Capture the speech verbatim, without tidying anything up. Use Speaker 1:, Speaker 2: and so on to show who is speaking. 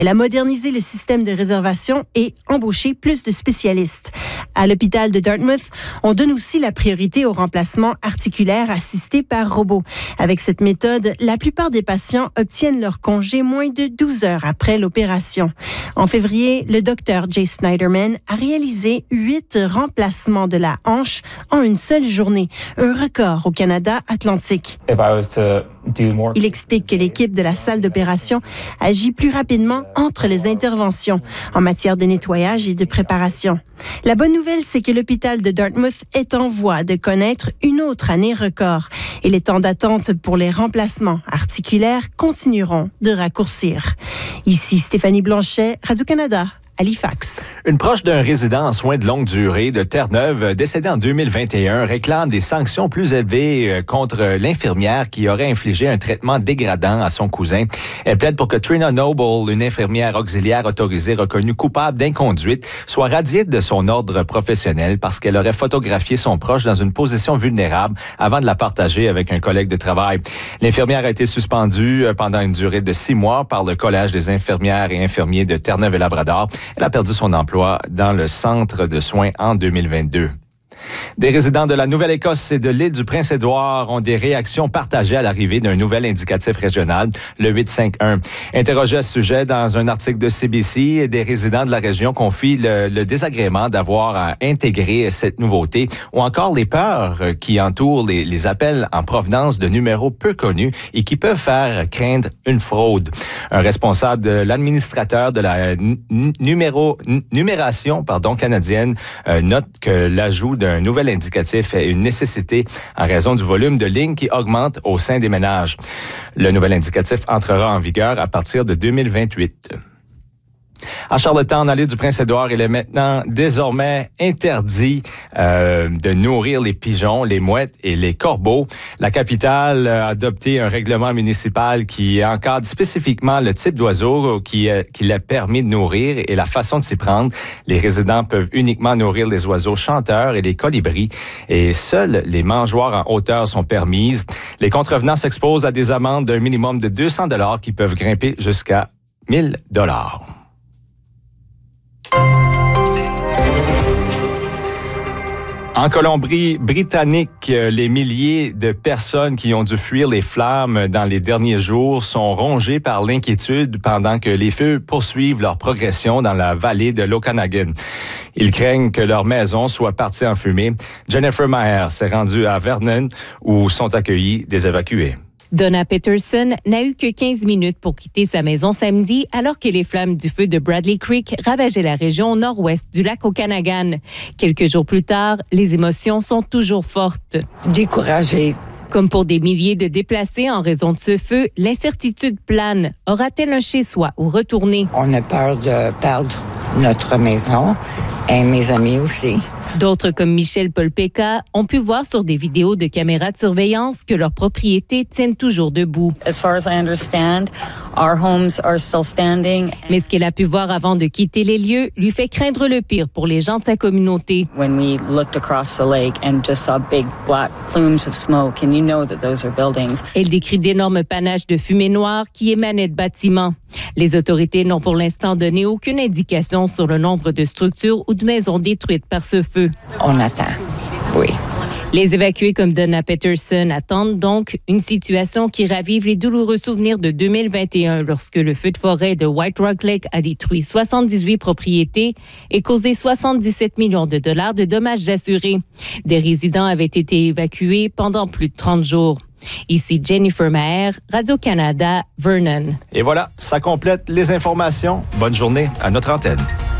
Speaker 1: Elle a modernisé le système de réservation et embauché plus de spécialistes. À l'hôpital de Dartmouth, on donne aussi la priorité au remplacement articulaire assisté par robot. Avec cette méthode, la plupart des patients obtiennent leur congé moins de douze heures après l'opération. En février, le docteur Jay Snyderman a réalisé huit remplacements de la hanche en une seule journée, un record au Canada atlantique. Il explique que l'équipe de la salle d'opération agit plus rapidement entre les interventions en matière de nettoyage et de préparation. La bonne nouvelle, c'est que l'hôpital de Dartmouth est en voie de connaître une autre année record et les temps d'attente pour les remplacements articulaires continueront de raccourcir. Ici Stéphanie Blanchet, Radio-Canada. Halifax.
Speaker 2: Une proche d'un résident en soins de longue durée de Terre-Neuve, décédé en deux mille vingt et un, réclame des sanctions plus élevées contre l'infirmière qui aurait infligé un traitement dégradant à son cousin. Elle plaide pour que Trina Noble, une infirmière auxiliaire autorisée reconnue coupable d'inconduite, soit radiée de son ordre professionnel parce qu'elle aurait photographié son proche dans une position vulnérable avant de la partager avec un collègue de travail. L'infirmière a été suspendue pendant une durée de six mois par le Collège des infirmières et infirmiers de Terre-Neuve et Labrador. Elle a perdu son emploi dans le centre de soins en deux mille vingt-deux. Des résidents de la Nouvelle-Écosse et de l'île du Prince-Édouard ont des réactions partagées à l'arrivée d'un nouvel indicatif régional, le huit cinq un. Interrogés à ce sujet dans un article de C B C, des résidents de la région confient le, le désagrément d'avoir à intégrer cette nouveauté ou encore les peurs qui entourent les, les appels en provenance de numéros peu connus et qui peuvent faire craindre une fraude. Un responsable de l'administrateur de la n- numéro, n- numération pardon, canadienne euh, note que l'ajout d'un un nouvel indicatif est une nécessité en raison du volume de lignes qui augmente au sein des ménages. Le nouvel indicatif entrera en vigueur à partir de deux mille vingt-huit. À Charlottetown, dans l'île du Prince-Édouard, il est maintenant désormais interdit euh, de nourrir les pigeons, les mouettes et les corbeaux. La capitale a adopté un règlement municipal qui encadre spécifiquement le type d'oiseau qui, euh, qui l'a permis de nourrir et la façon de s'y prendre. Les résidents peuvent uniquement nourrir les oiseaux chanteurs et les colibris et seuls les mangeoires en hauteur sont permises. Les contrevenants s'exposent à des amendes d'un minimum de deux cents dollars qui peuvent grimper jusqu'à mille dollars. En Colombie-Britannique, les milliers de personnes qui ont dû fuir les flammes dans les derniers jours sont rongées par l'inquiétude pendant que les feux poursuivent leur progression dans la vallée de l'Okanagan. Ils craignent que leur maison soit partie en fumée. Jennifer Maher s'est rendue à Vernon où sont accueillis des évacués.
Speaker 3: Donna Peterson n'a eu que quinze minutes pour quitter sa maison samedi alors que les flammes du feu de Bradley Creek ravageaient la région nord-ouest du lac Okanagan. Quelques jours plus tard, les émotions sont toujours fortes.
Speaker 4: Découragée.
Speaker 3: Comme pour des milliers de déplacés en raison de ce feu, l'incertitude plane. Aura-t-elle un chez-soi ou retourner?
Speaker 4: On a peur de perdre notre maison et mes amis aussi.
Speaker 3: D'autres, comme Michel Polpeca, ont pu voir sur des vidéos de caméras de surveillance que leurs propriétés tiennent toujours debout.
Speaker 5: As far as I understand, our homes are still standing.
Speaker 3: Mais ce qu'elle a pu voir avant de quitter les lieux lui fait craindre le pire pour les gens de sa communauté.
Speaker 5: When we looked across the lake and just saw big black plumes of smoke, and you know that those are buildings.
Speaker 3: Elle décrit d'énormes panaches de fumée noire qui émanaient de bâtiments. Les autorités n'ont pour l'instant donné aucune indication sur le nombre de structures ou de maisons détruites par ce feu.
Speaker 4: On attend, oui.
Speaker 3: Les évacués comme Donna Peterson attendent donc une situation qui ravive les douloureux souvenirs de deux mille vingt et un lorsque le feu de forêt de White Rock Lake a détruit soixante-dix-huit propriétés et causé soixante-dix-sept millions de dollars de dommages assurés. Des résidents avaient été évacués pendant plus de trente jours. Ici Jennifer Maher, Radio-Canada, Vernon.
Speaker 2: Et voilà, ça complète les informations. Bonne journée à notre antenne.